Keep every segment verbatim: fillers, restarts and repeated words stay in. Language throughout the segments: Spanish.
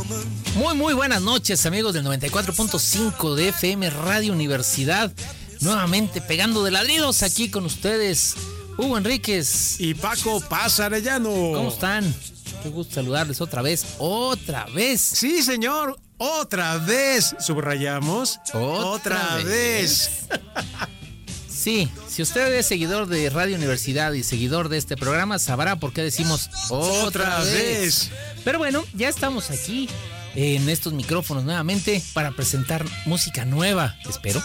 Muy, muy buenas noches, amigos del noventa y cuatro punto cinco de F M Radio Universidad. Nuevamente pegando de ladridos aquí con ustedes, Hugo Enríquez y Paco Paz Arellano. ¿Cómo están? Qué gusto saludarles otra vez, otra vez. Sí, señor, otra vez. Subrayamos. Otra, otra vez. vez. Sí, si usted es seguidor de Radio Universidad y seguidor de este programa, sabrá por qué decimos otra, otra vez. vez. Pero bueno, ya estamos aquí en estos micrófonos nuevamente para presentar música nueva, espero.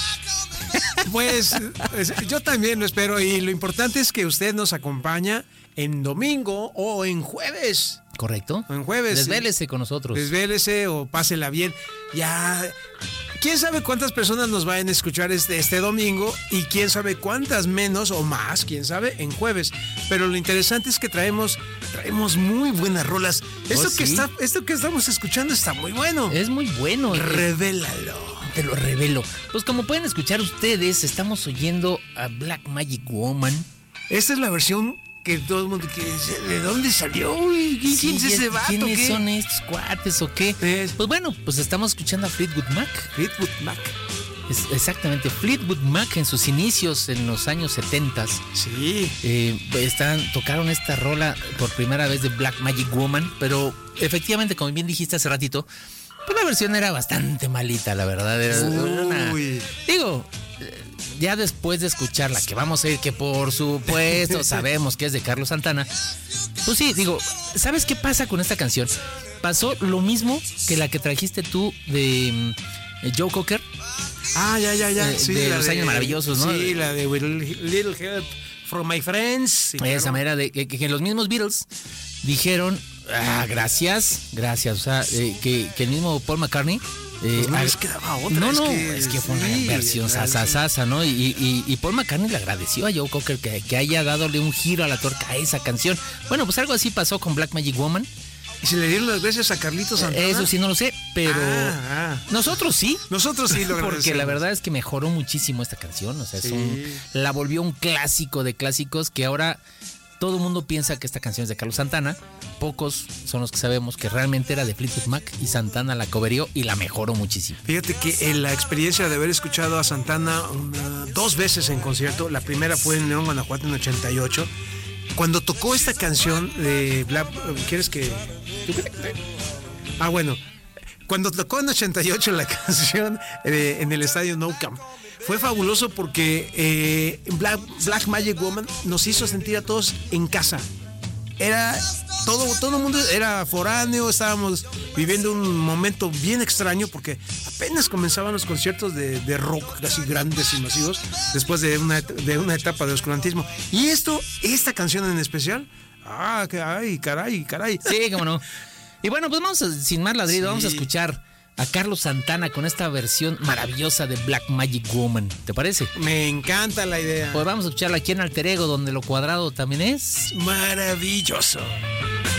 Pues yo también lo espero, y lo importante es que usted nos acompaña en domingo o en jueves. ¿Correcto? O en jueves. Desvélese con nosotros. Desvélese o pásela bien. Ya, quién sabe cuántas personas nos vayan a escuchar este, este domingo, y quién sabe cuántas menos o más, quién sabe, en jueves. Pero lo interesante es que traemos, traemos muy buenas rolas. Esto, ¿Oh, que sí? está, esto que estamos escuchando está muy bueno. Es muy bueno. Revélalo. Te lo revelo. Pues como pueden escuchar ustedes, estamos oyendo a Black Magic Woman. Esta es la versión que todo el mundo quiere decir. ¿De dónde salió? ¿Quién sí, es ese vato? ¿Quiénes ¿qué? son estos cuates o qué? Es... Pues bueno, pues estamos escuchando a Fleetwood Mac. Fleetwood Mac. Es exactamente, Fleetwood Mac en sus inicios en los años setenta. Sí. Eh, están, tocaron esta rola por primera vez de Black Magic Woman, pero efectivamente, como bien dijiste hace ratito, pues la versión era bastante malita, la verdad. Era una, digo, ya después de escucharla, que vamos a ir, que por supuesto sabemos que es de Carlos Santana, pues sí, digo, ¿sabes qué pasa con esta canción? Pasó lo mismo que la que trajiste tú de eh, Joe Cocker. Ah, ya, ya, ya. Eh, sí, de la los de, años maravillosos, ¿no? Sí, la de With Little Help from My Friends. Sí, esa claro. manera de que, que los mismos Beatles dijeron, ah, gracias, gracias. O sea, eh, que, que el mismo Paul McCartney. Eh, pues no les quedaba otra. No, es no, que, es que fue una sí, versión sasasasa, ¿no? Y, y, y Paul McCartney le agradeció a Joe Cocker que, que haya dadole un giro a la tuerca a esa canción. Bueno, pues algo así pasó con Black Magic Woman. ¿Y se le dieron las gracias a Carlitos Santana? Eso sí no lo sé, pero ah, ah. nosotros sí. Nosotros sí lo agradecemos. Porque la verdad es que mejoró muchísimo esta canción. O sea, es sí. un, la volvió un clásico de clásicos que ahora todo el mundo piensa que esta canción es de Carlos Santana. Pocos son los que sabemos que realmente era de Fleetwood Mac, y Santana la coverió y la mejoró muchísimo. Fíjate que en la experiencia de haber escuchado a Santana una, dos veces en concierto, la primera fue en León, Guanajuato, en ochenta y ocho. Cuando tocó esta canción de Black, ¿quieres que...? Ah, bueno, cuando tocó en ochenta y ocho la canción eh, en el estadio Nou Camp, fue fabuloso porque eh, Black, Black Magic Woman nos hizo sentir a todos en casa. Era todo, todo el mundo era foráneo, estábamos viviendo un momento bien extraño porque apenas comenzaban los conciertos de, de rock así grandes y masivos después de una, de una etapa de oscurantismo. Y esto, esta canción en especial, ah, ay, caray, caray. Sí, cómo no. Y bueno, pues vamos a, sin más ladrido, sí. vamos a escuchar a Carlos Santana con esta versión maravillosa de Black Magic Woman. ¿Te parece? Me encanta la idea. Pues vamos a escucharla aquí en Alter Ego, donde lo cuadrado también es maravilloso.